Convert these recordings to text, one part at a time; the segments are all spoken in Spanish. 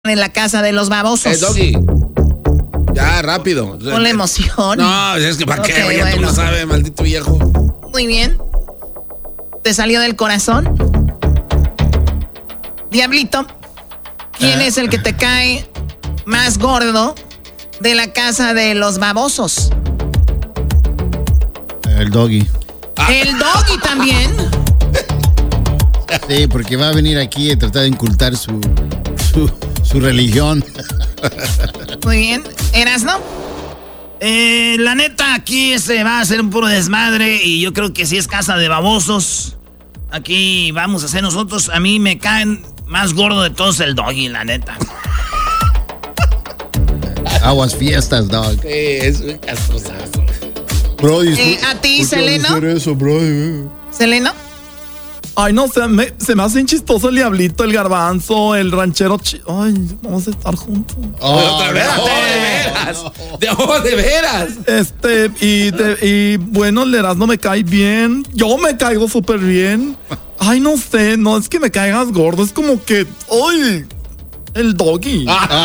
en la casa de los babosos. Doggy. Ya, rápido. Con la emoción. No, es que para qué, ya bueno. tú lo sabes, maldito viejo. Muy bien. ¿Te salió del corazón? Diablito, ¿quién es el que te cae más gordo de la casa de los babosos? El Doggy. El Doggy también. Sí, porque va a venir aquí a tratar de incultar su religión. Muy bien. ¿Erasno? La neta, aquí va a ser un puro desmadre y yo creo que sí es casa de babosos. Aquí vamos a hacer nosotros. A mí me caen más gordo de todos el Doggy, la neta. Aguas fiestas, dog. Sí, es un castrosazo. Brody, ¿A ti, Seleno? Eso, brody. ¿Seleno? Ay, no, se me hacen chistoso el Diablito, el Garbanzo, el Ranchero. Ay, vamos a estar juntos. Otra vez, de veras. Y bueno, el Erasmo me cae bien. Yo me caigo súper bien. Ay, no sé, no es que me caigas gordo, es como que, ¡ay! El Doggy.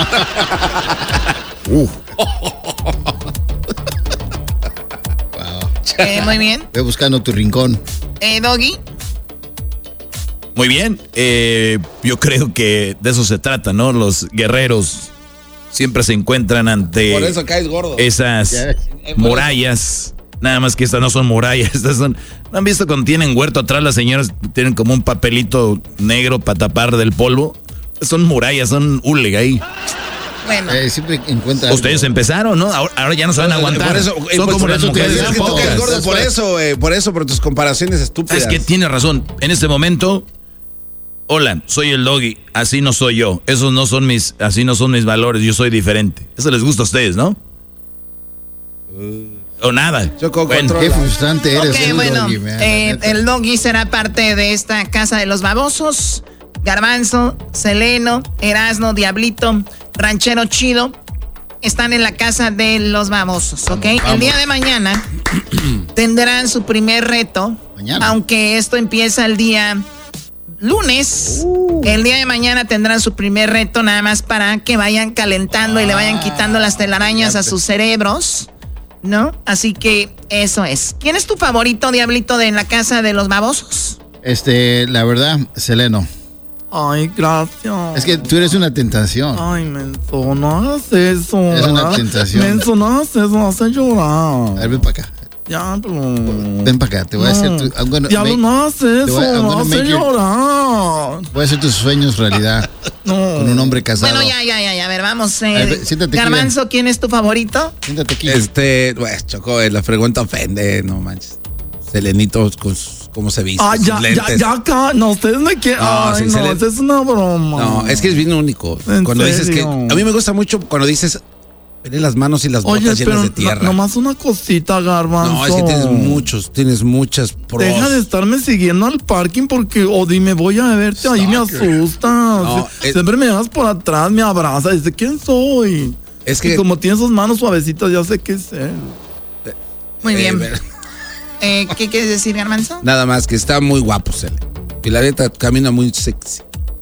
Muy bien. Ve buscando tu rincón. Doggy. Muy bien, yo creo que de eso se trata, ¿no? Los guerreros siempre se encuentran ante Por eso caes gordo. esas murallas. Nada más que estas no son murallas, estas son... ¿No han visto cuando tienen huerto atrás las señoras tienen como un papelito negro para tapar del polvo? Son murallas, son hule ahí. Bueno. Siempre encuentra. Ustedes empezaron, ¿no? Ahora ya no se van a aguantar. Por eso, son como las mujeres es del que tú caes podcast. gordo por eso, por tus comparaciones estúpidas. Es que tiene razón. En este momento, hola, soy el Doggy. Así no soy yo. Así no son mis valores. Yo soy diferente. Eso les gusta a ustedes, ¿no? O nada. Bueno, qué frustrante eres. Ok, bueno, Doggy, man, el Doggy será parte de esta casa de los babosos. Garbanzo, Seleno, Erasno, Diablito, Ranchero Chido están en la casa de los babosos, ¿ok? Vamos. El día de mañana tendrán su primer reto, aunque esto empieza el día lunes. El día de mañana tendrán su primer reto nada más para que vayan calentando y le vayan quitando las telarañas a sus cerebros, ¿no? Así que eso es. ¿Quién es tu favorito, Diablito, de en la casa de los babosos? La verdad, Seleno. Ay, gracias. Es que tú eres una tentación. Ay, menso, no hagas eso. Es una tentación. Menso, no hagas eso, me hace llorar. A ver, ven para acá. Ya, pero... Ven para acá, te voy a hacer tu... Diablo, no hagas eso, me hace llorar. Voy a hacer tus sueños realidad. No. Con un hombre casado. Bueno, ya, a ver, vamos. Siéntate aquí, Garbanzo, ¿quién es tu favorito? Siéntate aquí. Pues, Choco, la pregunta ofende, no manches. Selenito, ¿cómo se viste? Ah, ya acá. No, ustedes me quieren. Ay, no, esa es una broma. No, es que es bien único. Cuando dices que... A mí me gusta mucho cuando dices... Veré las manos y las botas llenas de tierra. Nomás una cosita, Garbanzo. No, es que tienes muchas pros. Deja de estarme siguiendo al parking porque, dime, voy a verte ahí, me asustas. No, siempre me llevas por atrás, me abrazas, dice, ¿quién soy? Es que... Y como tiene sus manos suavecitas, ya sé qué es él. Muy bien. ¿Qué quieres decir, Garbanzo? Nada más, que está muy guapo, Cele. Y la neta, camina muy sexy.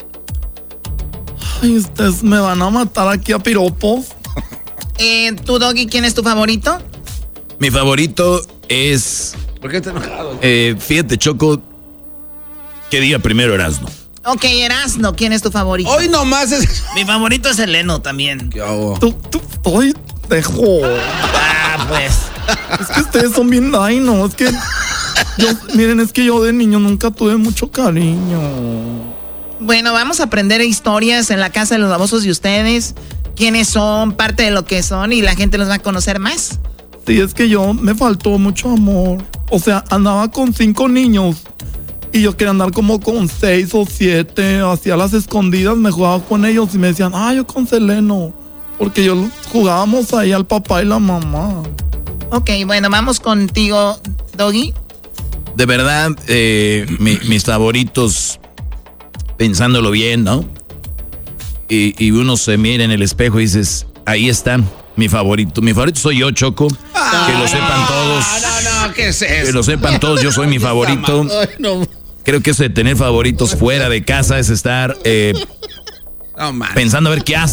Ay, ustedes me van a matar aquí a piropos. ¿Tu Doggy, quién es tu favorito? Mi favorito es... ¿Por qué estás enojado? Fíjate, Choco, que diga primero Erasmo. Ok, Erasno, ¿quién es tu favorito? Hoy nomás es... Mi favorito es Seleno también. ¿Qué hago? Ay, dejo. Pues. Es que ustedes son bien... Ay, no, es que... Miren, es que yo de niño nunca tuve mucho cariño. Bueno, vamos a aprender historias en la casa de los babosos de ustedes. Quiénes son, parte de lo que son, y la gente los va a conocer más. Sí, es que me faltó mucho amor. O sea, andaba con 5 niños y yo quería andar como con 6 o 7. Hacía las escondidas, me jugaba con ellos y me decían, yo con Seleno. Porque jugábamos ahí al papá y la mamá. Ok, bueno, vamos contigo, Doggy. De verdad, mis favoritos, pensándolo bien, ¿no? Y uno se mira en el espejo y dices, ahí está mi favorito. Mi favorito soy yo, Choco. Que lo sepan todos. No, ¿qué es eso? Que lo sepan todos, yo soy mi favorito. Ay, no. Creo que eso de tener favoritos fuera de casa es estar pensando a ver qué hace.